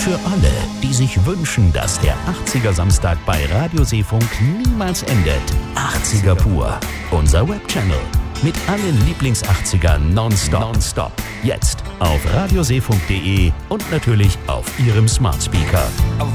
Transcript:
Für alle, die sich wünschen, dass der 80er Samstag bei Radio Seefunk niemals endet. 80er pur. Unser Webchannel. Mit allen Lieblings-80ern nonstop. Jetzt auf radioseefunk.de und natürlich auf Ihrem Smart Speaker.